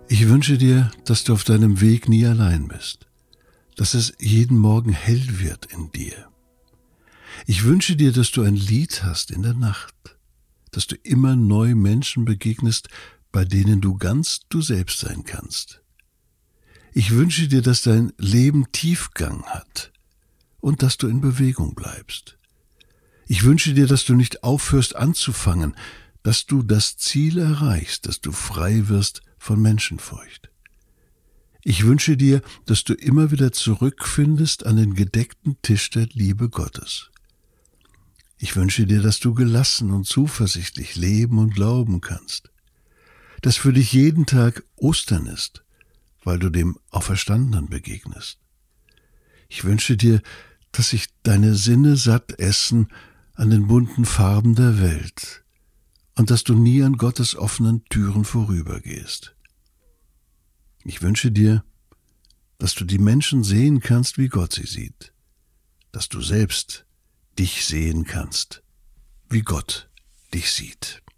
Ich wünsche dir, dass du auf deinem Weg nie allein bist, dass es jeden Morgen hell wird in dir. Ich wünsche dir, dass du ein Lied hast in der Nacht, dass du immer neu Menschen begegnest, bei denen du ganz du selbst sein kannst. Ich wünsche dir, dass dein Leben Tiefgang hat und dass du in Bewegung bleibst. Ich wünsche dir, dass du nicht aufhörst anzufangen, dass du das Ziel erreichst, dass du frei wirst von Menschenfurcht. Ich wünsche dir, dass du immer wieder zurückfindest an den gedeckten Tisch der Liebe Gottes. Ich wünsche dir, dass du gelassen und zuversichtlich leben und glauben kannst, dass für dich jeden Tag Ostern ist, weil du dem Auferstandenen begegnest. Ich wünsche dir, dass sich deine Sinne satt essen an den bunten Farben der Welt und dass du nie an Gottes offenen Türen vorübergehst. Ich wünsche dir, dass du die Menschen sehen kannst, wie Gott sie sieht, dass du selbst dich sehen kannst, wie Gott dich sieht.